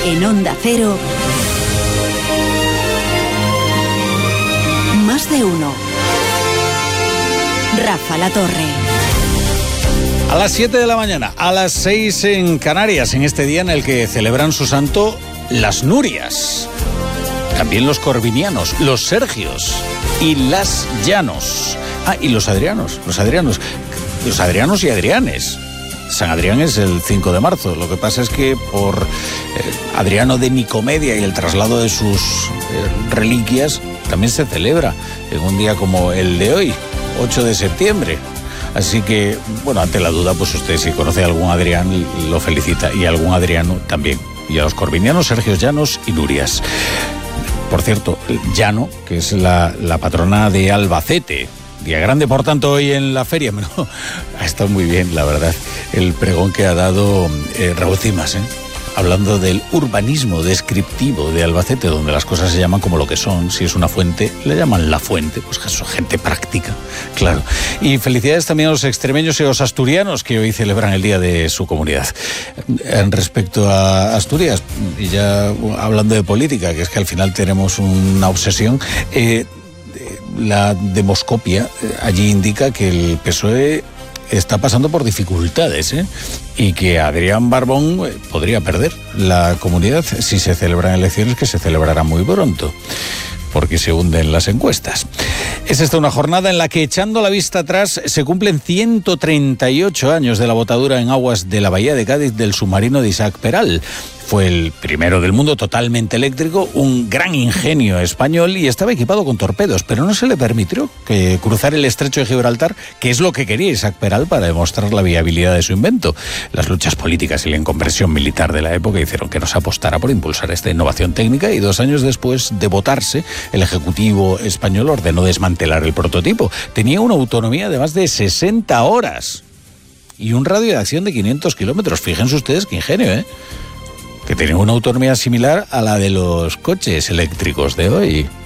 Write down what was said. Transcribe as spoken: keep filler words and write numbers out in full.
En Onda Cero, Más de Uno. Rafa La Torre. A las siete de la mañana, a las seis en Canarias, en este día en el que celebran su santo las Nurias, también los Corvinianos, los Sergios y las Llanos. Ah, y los Adrianos, los Adrianos, los Adrianos y Adrianes. San Adrián es el cinco de marzo. Lo que pasa es que por eh, Adriano de Nicomedia y el traslado de sus eh, reliquias también se celebra en un día como el de hoy, ocho de septiembre. Así que, bueno, ante la duda, pues usted si conoce a algún Adrián lo felicita, y a algún Adriano también. Y a los corvinianos, Sergios Llanos y Nurias. Por cierto, Llano, que es la, la patrona de Albacete. Día grande, por tanto, hoy en la feria. Pero ha estado muy bien, la verdad, el pregón que ha dado eh, Raúl Cimas, ¿eh? Hablando del urbanismo descriptivo de Albacete, donde las cosas se llaman como lo que son. Si es una fuente, le llaman la fuente, pues que son gente práctica, claro. Y felicidades también a los extremeños y a los asturianos que hoy celebran el día de su comunidad. En respecto a Asturias, y ya hablando de política, que es que al final tenemos una obsesión, eh, la demoscopia eh, allí indica que el P S O E está pasando por dificultades, ¿eh? Y que Adrián Barbón eh, podría perder la comunidad si se celebran elecciones, que se celebrarán muy pronto, porque se hunden las encuestas. Es esta una jornada en la que, echando la vista atrás, se cumplen ciento treinta y ocho años de la botadura en aguas de la bahía de Cádiz del submarino de Isaac Peral. Fue el primero del mundo totalmente eléctrico, un gran ingenio español, y estaba equipado con torpedos, pero no se le permitió que cruzar el estrecho de Gibraltar, que es lo que quería Isaac Peral para demostrar la viabilidad de su invento. Las luchas políticas y la incompresión militar de la época hicieron que no se apostara por impulsar esta innovación técnica, y dos años después de votarse, el Ejecutivo español ordenó desmantelar el prototipo. Tenía una autonomía de más de sesenta horas y un radio de acción de quinientos kilómetros. Fíjense ustedes qué ingenio, ¿eh? Que tenía una autonomía similar a la de los coches eléctricos de hoy.